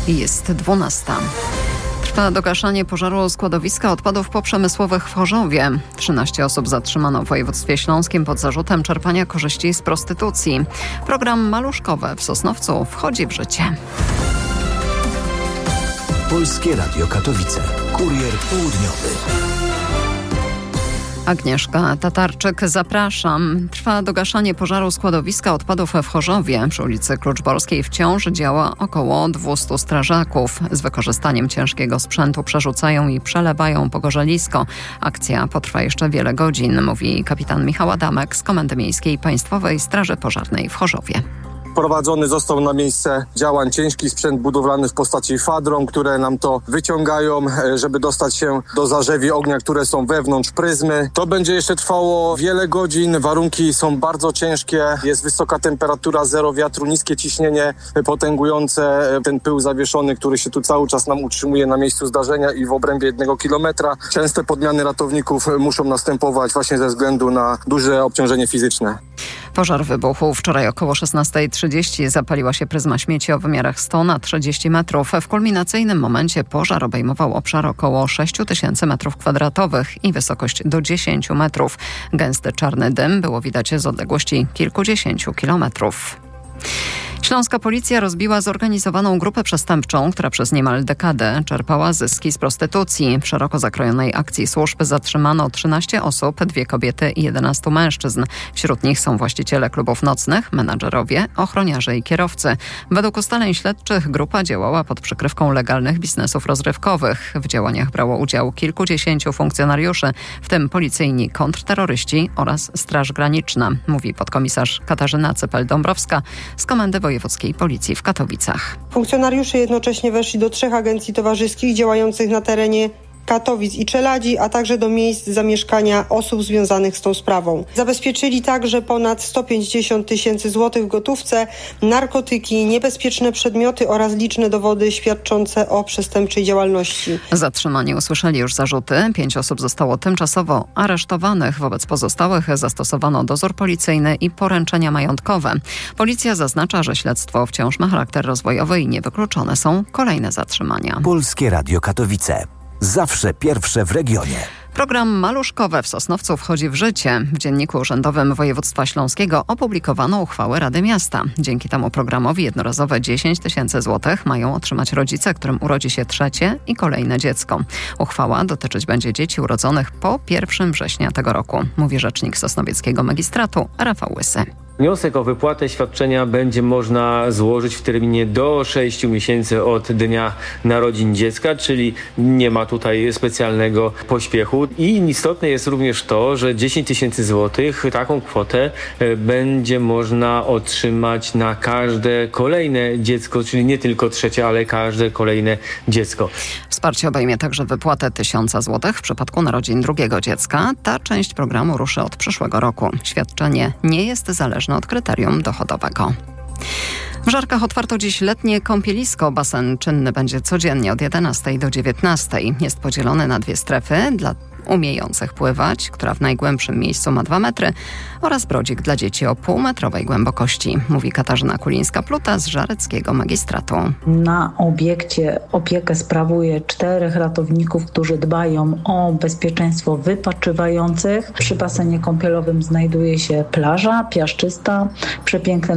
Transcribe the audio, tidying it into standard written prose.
Jest 12. Trwa dogaszanie pożaru składowiska odpadów poprzemysłowych w Chorzowie. 13 osób zatrzymano w województwie śląskim pod zarzutem czerpania korzyści z prostytucji. Program Maluszkowe w Sosnowcu wchodzi w życie. Polskie Radio Katowice. Kurier południowy. Agnieszka Tatarczyk, zapraszam. Trwa dogaszanie pożaru składowiska odpadów w Chorzowie. Przy ulicy Kluczborskiej wciąż działa około 200 strażaków. Z wykorzystaniem ciężkiego sprzętu przerzucają i przelewają pogorzelisko. Akcja potrwa jeszcze wiele godzin, mówi kapitan Michał Adamek z Komendy Miejskiej Państwowej Straży Pożarnej w Chorzowie. Prowadzony został na miejsce działań ciężki sprzęt budowlany w postaci fadron, które nam to wyciągają, żeby dostać się do zarzewi ognia, które są wewnątrz pryzmy. To będzie jeszcze trwało wiele godzin. Warunki są bardzo ciężkie. Jest wysoka temperatura, zero wiatru, niskie ciśnienie potęgujące ten pył zawieszony, który się tu cały czas nam utrzymuje na miejscu zdarzenia i w obrębie 1 kilometra. Częste podmiany ratowników muszą następować właśnie ze względu na duże obciążenie fizyczne. Pożar wybuchł wczoraj około 16:30. Zapaliła się pryzma śmieci o wymiarach 100 na 30 metrów. W kulminacyjnym momencie pożar obejmował obszar około 6000 metrów kwadratowych i wysokość do 10 metrów. Gęsty czarny dym było widać z odległości kilkudziesięciu kilometrów. Śląska policja rozbiła zorganizowaną grupę przestępczą, która przez niemal dekadę czerpała zyski z prostytucji. W szeroko zakrojonej akcji służb zatrzymano 13 osób, 2 kobiety i 11 mężczyzn. Wśród nich są właściciele klubów nocnych, menadżerowie, ochroniarze i kierowcy. Według ustaleń śledczych grupa działała pod przykrywką legalnych biznesów rozrywkowych. W działaniach brało udział kilkudziesięciu funkcjonariuszy, w tym policyjni kontrterroryści oraz Straż Graniczna, mówi podkomisarz Katarzyna Cypel-Dąbrowska z Komendy Wojewódzkiej Policji w Katowicach. Funkcjonariusze jednocześnie weszli do 3 agencji towarzyskich działających na terenie Katowic i Czeladzi, a także do miejsc zamieszkania osób związanych z tą sprawą. Zabezpieczyli także ponad 150 000 złotych w gotówce, narkotyki, niebezpieczne przedmioty oraz liczne dowody świadczące o przestępczej działalności. Zatrzymani usłyszeli już zarzuty. 5 osób zostało tymczasowo aresztowanych. Wobec pozostałych zastosowano dozór policyjny i poręczenia majątkowe. Policja zaznacza, że śledztwo wciąż ma charakter rozwojowy i niewykluczone są kolejne zatrzymania. Polskie Radio Katowice. Zawsze pierwsze w regionie. Program Maluszkowe w Sosnowcu wchodzi w życie. W Dzienniku Urzędowym Województwa Śląskiego opublikowano uchwałę Rady Miasta. Dzięki temu programowi jednorazowe 10 000 złotych mają otrzymać rodzice, którym urodzi się 3. i kolejne dziecko. Uchwała dotyczyć będzie dzieci urodzonych po 1 września tego roku, mówi rzecznik sosnowieckiego magistratu Rafał Łysy. Wniosek o wypłatę świadczenia będzie można złożyć w terminie do 6 miesięcy od dnia narodzin dziecka, czyli nie ma tutaj specjalnego pośpiechu. I istotne jest również to, że 10 000 złotych, taką kwotę będzie można otrzymać na każde kolejne dziecko, czyli nie tylko 3., ale każde kolejne dziecko. Wsparcie obejmie także wypłatę 1000 złotych w przypadku narodzin drugiego dziecka. Ta część programu ruszy od przyszłego roku. Świadczenie nie jest zależne od kryterium dochodowego. W Żarkach otwarto dziś letnie kąpielisko. Basen czynny będzie codziennie od 11 do 19. Jest podzielony na 2 strefy dla umiejących pływać, która w najgłębszym miejscu ma 2 metry, oraz brodzik dla dzieci o półmetrowej głębokości, mówi Katarzyna Kulińska-Pluta z Żareckiego Magistratu. Na obiekcie opiekę sprawuje 4 ratowników, którzy dbają o bezpieczeństwo wypoczywających. Przy basenie kąpielowym znajduje się plaża piaszczysta, przepiękne